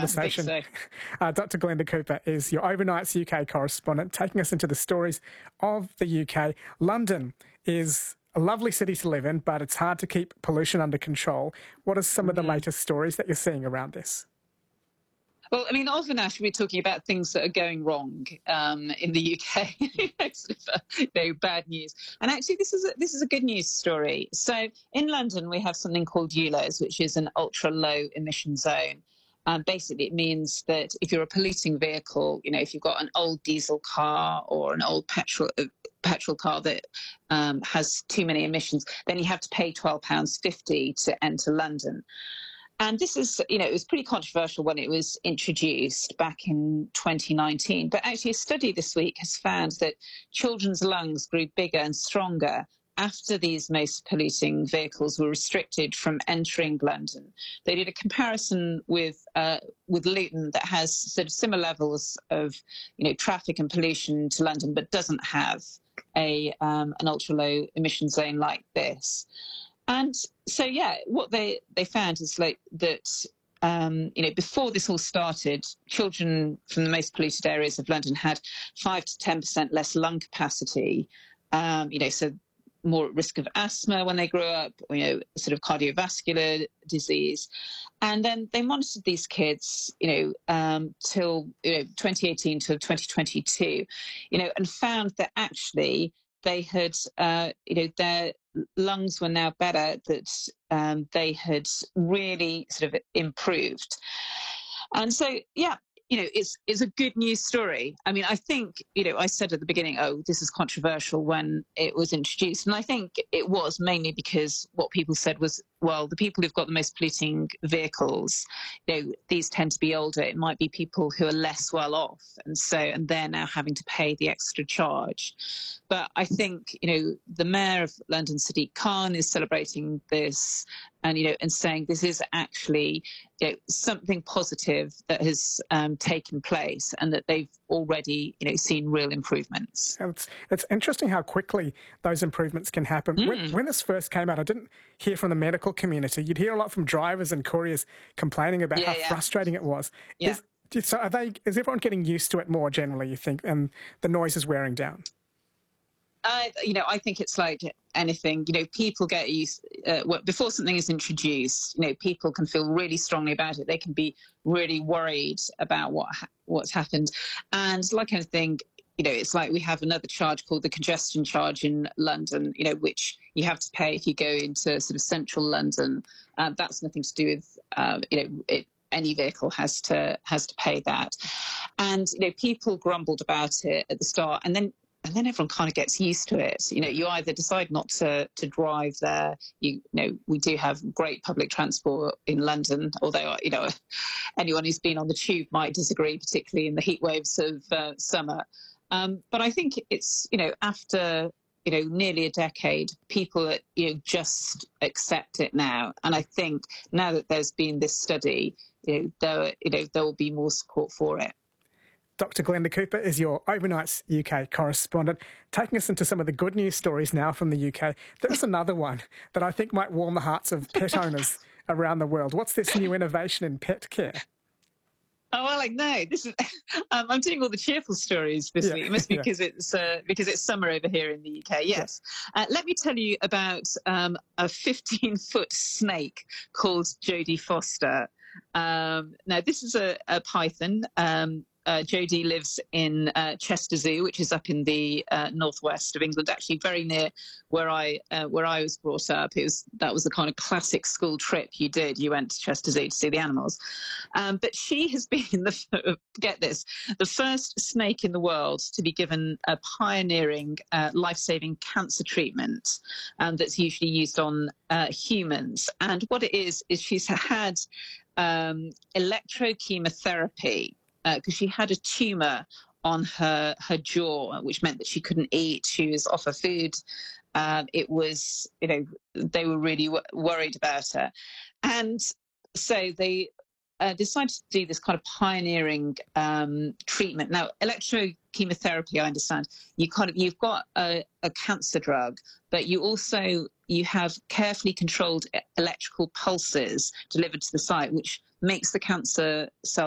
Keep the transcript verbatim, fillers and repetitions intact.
conversation. So. Uh, Doctor Glenda Cooper is your Overnight's U K correspondent, taking us into the stories of the U K. London is a lovely city to live in, but it's hard to keep pollution under control. What are some mm-hmm. of the latest stories that you're seeing around this? Well, I mean, often, Ash, we're talking about things that are going wrong um, in the U K, you know, bad news. And actually, this is a, this is a good news story. So in London, we have something called U L E Z, which is an ultra-low emission zone. Um, basically, it means that if you're a polluting vehicle, you know, if you've got an old diesel car or an old petrol uh, petrol car that um, has too many emissions, then you have to pay twelve pounds fifty to enter London. And this is, you know, it was pretty controversial when it was introduced back in twenty nineteen. But actually, a study this week has found that children's lungs grew bigger and stronger after these most polluting vehicles were restricted from entering London. They did a comparison with uh, with Luton that has sort of similar levels of, you know, traffic and pollution to London, but doesn't have a um, an ultra low emission zone like this. And so, yeah, what they, they found is like that, um, you know, before this all started, children from the most polluted areas of London had five to ten percent less lung capacity, um, you know, so more at risk of asthma when they grew up, or, you know, sort of cardiovascular disease. And then they monitored these kids, you know, um, till you know, twenty eighteen to twenty twenty-two, you know, and found that actually they had, uh, you know, their lungs were now better, that um, they had really sort of improved. And so, yeah, you know, it's, it's a good news story. I mean, I think, you know, I said at the beginning, oh, this is controversial when it was introduced. And I think it was mainly because what people said was, well, the people who've got the most polluting vehicles, you know, these tend to be older. It might be people who are less well off. And so, and they're now having to pay the extra charge. But I think, you know, the mayor of London, Sadiq Khan, is celebrating this and, you know, and saying this is actually, you know, something positive that has um, taken place and that they've already, you know, seen real improvements. It's, it's interesting how quickly those improvements can happen. Mm. When, when this first came out, I didn't hear from the medical community. You'd hear a lot from drivers and couriers complaining about yeah, how yeah. frustrating it was. Yeah. Is, so are they, is everyone getting used to it more generally, you think, and the noise is wearing down? Uh, you know, I think it's like anything, you know, people get used, uh, before something is introduced, you know, people can feel really strongly about it. They can be really worried about what ha- what's happened. And like anything, you know, it's like we have another charge called the congestion charge in London, you know, which you have to pay if you go into sort of central London. Uh, that's nothing to do with, uh, you know, it, any vehicle has to has to pay that. And, you know, people grumbled about it at the start, and then And then everyone kind of gets used to it. You know, you either decide not to, to drive there. You, you know, we do have great public transport in London, although, you know, anyone who's been on the tube might disagree, particularly in the heat waves of uh, summer. Um, but I think it's, you know, after, you know, nearly a decade, people, you know, just accept it now. And I think now that there's been this study, you know, there, you know, there will be more support for it. Doctor Glenda Cooper is your Overnight's U K correspondent, taking us into some of the good news stories now from the U K. There's another one that I think might warm the hearts of pet owners around the world. What's this new innovation in pet care? Oh, well, like, no, this is, um, I'm doing all the cheerful stories this yeah, week. It must be yeah. because it's uh, because it's summer over here in the U K. Yes. Yeah. Uh, let me tell you about um, a fifteen-foot snake called Jodie Foster. Um, now, this is a, a python. Um, Uh, Jodie lives in uh, Chester Zoo, which is up in the uh, northwest of England, actually very near where I uh, where I was brought up. It was that was the kind of classic school trip you did. You went to Chester Zoo to see the animals. Um, but she has been the get this the first snake in the world to be given a pioneering uh, life-saving cancer treatment um, that's usually used on uh, humans. And what it is is she's had um, electrochemotherapy. Because uh, she had a tumour on her her jaw, which meant that she couldn't eat. She was off her food. Um, it was, you know, they were really w- worried about her, and so they uh, decided to do this kind of pioneering um, treatment. Now, electrochemotherapy, I understand, you kind of you've got a, a cancer drug, but you also you have carefully controlled electrical pulses delivered to the site, which makes the cancer cells